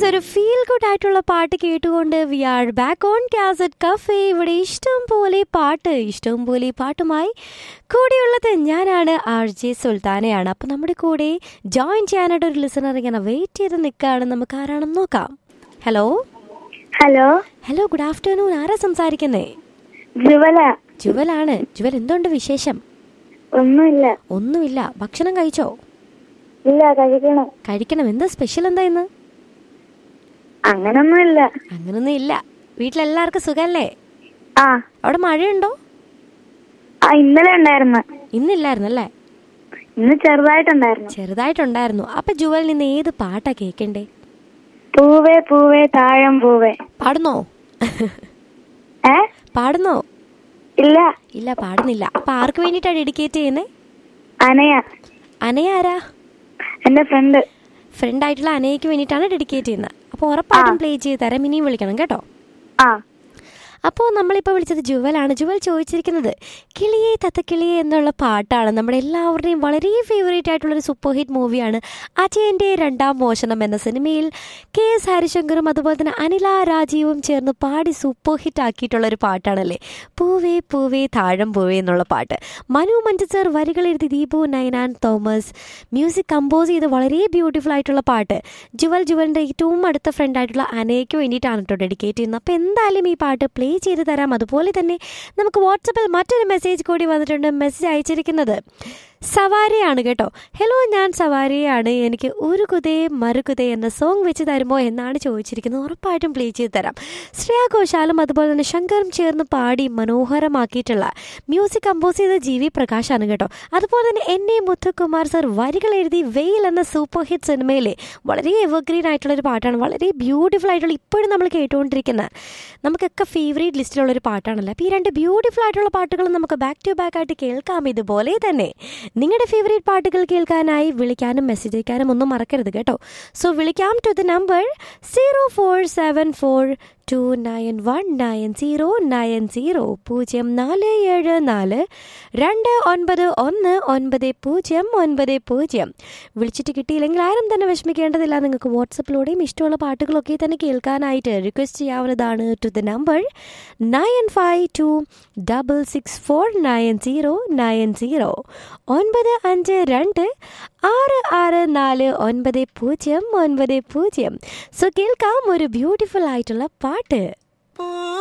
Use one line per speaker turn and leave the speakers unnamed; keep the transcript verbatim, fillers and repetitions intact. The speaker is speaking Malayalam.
യെസ്, ഒരു ഫീൽ ഗുഡ് ആയിട്ടുള്ള പാട്ട് കേട്ടുകൊണ്ട് V are back on cassette cafe. ഇവിടെ ഇഷ്ടം പോലെ പാട്ട്, ഇഷ്ടം പോലെ പാട്ടുമായി കൂടെയുള്ളത് ഞാനാണ്, ആർ ജെ സുൽത്താനയാണ്. അപ്പം നമ്മുടെ കൂടെ ജോയിൻ ചെയ്യാനായിട്ട് ഒരു ലിസണർ ഇങ്ങനെ വെയിറ്റ് ചെയ്ത് നിൽക്കുകയാണ്. നമുക്ക് ആരാണെന്ന് നോക്കാം. Hello
hello
hello good afternoon. ആരാ സംസാരിക്കുന്നേ?
ജുവല.
ജുവലാണ്. ജുവൽ, എന്തുണ്ട് വിശേഷം?
ഒന്നുമില്ല.
ഒന്നുമില്ല. ഭക്ഷണം കഴിച്ചോ?
ഇല്ല, കഴിക്കണം.
കഴിക്കണം. എന്താ സ്പെഷ്യൽ? എന്താ ഇന്ന്?
അങ്ങനൊന്നുമില്ല.
അങ്ങനൊന്നും ഇല്ല. വീട്ടിലെല്ലാവർക്കും സുഖല്ലേ?
ആ.
അവിടെ മഴയുണ്ടോ?
ആ, ഇന്നലെ ഉണ്ടായിരുന്നു.
ഇന്നില്ലായിരുന്നല്ലേ?
ഇന്ന് ചെറുതായിട്ടുണ്ടായിരുന്നു.
ചെറുതായിട്ടുണ്ടായിരുന്നു. അപ്പൊ ജുവൽ നിന്ന് ഏത് പാട്ടാ കേക്കണ്ടേ?
പൂവേ പൂവേ താഴം പൂവേ.
പാടുന്നോ?
ഏ
പാടുന്നോ?
ഇല്ല.
ഇല്ല, പാടുന്നില്ല. അപ്പൊ ആർക്ക് വേണ്ടിട്ടാ ഡെഡിക്കേറ്റ് ചെയ്യുന്നേ?
അനയ.
അനയ ആരാ?
എന്റെ ഫ്രണ്ട്.
ഫ്രണ്ട് ആയിട്ടുള്ള അനയ്ക്ക് വേണ്ടിയിട്ടാണ് ഡെഡിക്കേറ്റ് ചെയ്യുന്നത്. അപ്പോൾ ഉറപ്പായിട്ടും പ്ലേ ചെയ്ത് തരാം. ഇനിയും വിളിക്കണം കേട്ടോ.
ആ.
അപ്പോൾ നമ്മളിപ്പോൾ വിളിച്ചത് ജുവലാണ്. ജുവൽ ചോദിച്ചിരിക്കുന്നത് കിളിയെ തത്തക്കിളിയെ എന്നുള്ള പാട്ടാണ്. നമ്മുടെ എല്ലാവരുടെയും വളരെ ഫേവറേറ്റ് ആയിട്ടുള്ളൊരു സൂപ്പർ ഹിറ്റ് മൂവിയാണ് അജയൻ്റെ രണ്ടാം മോഷണം എന്ന സിനിമയിൽ കെ എസ് ഹരിശങ്കറും അതുപോലെ തന്നെ അനില രാജീവും ചേർന്ന് പാടി സൂപ്പർ ഹിറ്റ് ആക്കിയിട്ടുള്ളൊരു പാട്ടാണല്ലേ പൂവേ പൂവേ താഴം പൂവേ എന്നുള്ള പാട്ട്. മനു മഞ്ചസർ വരികൾ എഴുതി Deepu Nainan Thomas music compose ചെയ്ത് വളരെ ബ്യൂട്ടിഫുൾ ആയിട്ടുള്ള പാട്ട് ജുവൽ ജുവലിൻ്റെ ഏറ്റവും അടുത്ത ഫ്രണ്ട് ആയിട്ടുള്ള അനയ്ക്ക് വേണ്ടിയിട്ടാണ് കേട്ടോ ഡെഡിക്കേറ്റ് ചെയ്യുന്നത്. അപ്പോൾ എന്തായാലും ഈ പാട്ട് പ്ലേ ചെയ്ത് തരാം. അതുപോലെ തന്നെ നമുക്ക് വാട്സപ്പിൽ മറ്റൊരു മെസ്സേജ് കൂടി വന്നിട്ടുണ്ട്. മെസ്സേജ് അയച്ചിരിക്കുന്നത് സവാരിയാണ് കേട്ടോ. ഹലോ, ഞാൻ സവാരിയാണ്. എനിക്ക് ഒരു കുതേ മറുകുതേ എന്ന സോങ് വെച്ച് തരുമോ എന്നാണ് ചോദിച്ചിരിക്കുന്നത്. ഉറപ്പായിട്ടും പ്ലേ ചെയ്ത് തരാം. ശ്രേയ ഘോഷാലും അതുപോലെ തന്നെ ശങ്കറും ചേർന്ന് പാടി മനോഹരമാക്കിയിട്ടുള്ള മ്യൂസിക് കമ്പോസ് ചെയ്ത ജി വി പ്രകാശാണ് കേട്ടോ. അതുപോലെ തന്നെ എൻ എ മുത്തുകുമാർ സർ വരികൾ എഴുതി വെയിൽ എന്ന സൂപ്പർ ഹിറ്റ് സിനിമയിലെ വളരെ എവർഗ്രീൻ ആയിട്ടുള്ളൊരു പാട്ടാണ്. വളരെ ബ്യൂട്ടിഫുൾ ആയിട്ടുള്ള, ഇപ്പോഴും നമ്മൾ കേട്ടുകൊണ്ടിരിക്കുന്ന, നമുക്കൊക്കെ ഫേവറേറ്റ് ലിസ്റ്റിലുള്ളൊരു പാട്ടാണല്ലോ. അപ്പോൾ ഈ രണ്ട് ബ്യൂട്ടിഫുൾ ആയിട്ടുള്ള പാട്ടുകൾ നമുക്ക് ബാക്ക് ടു ബാക്ക് ആയിട്ട് കേൾക്കാം. ഇതുപോലെ തന്നെ നിങ്ങളുടെ ഫേവറേറ്റ് പാട്ടുകൾ കേൾക്കാനായി വിളിക്കാനും മെസ്സേജ് അയക്കാനും ഒന്നും മറക്കരുത് കേട്ടോ. സോ വിളിക്കാം to the number zero four seven four to nine one nine zero nine zero പൂജ്യം നാല് ഏഴ് നാല് രണ്ട് ഒൻപത് ഒന്ന് ഒൻപത് പൂജ്യം ഒൻപത് പൂജ്യം. വിളിച്ചിട്ട് കിട്ടിയില്ലെങ്കിൽ ആരും തന്നെ വിഷമിക്കേണ്ടതില്ല. നിങ്ങൾക്ക് വാട്സപ്പിലൂടെയും ഇഷ്ടമുള്ള പാട്ടുകളൊക്കെ തന്നെ കേൾക്കാനായിട്ട് റിക്വസ്റ്റ് ചെയ്യാവുന്നതാണ് to the number nine five to double six four nine zero nine zero ഒൻപത് അഞ്ച് രണ്ട് ആറ് ആറ് നാല് ഒൻപത് പൂജ്യം ഒൻപത് പൂജ്യം. സോ കേൾക്കാം ഒരു ബ്യൂട്ടിഫുൾ ആയിട്ടുള്ള പാട്ട്.